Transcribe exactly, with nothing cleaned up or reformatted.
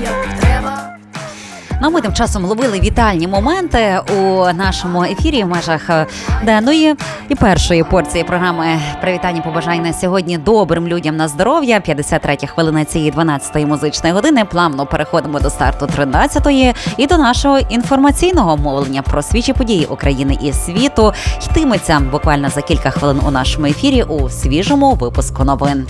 Ну, ми тим часом ловили вітальні моменти у нашому ефірі в межах денної і першої порції програми «Привітання побажань» на сьогодні добрим людям на здоров'я. п'ятдесят третя хвилина цієї дванадцятої музичної години. Плавно переходимо до старту тринадцятої і до нашого інформаційного мовлення про свіжі події України і світу. Йтиметься буквально за кілька хвилин у нашому ефірі у свіжому випуску новин.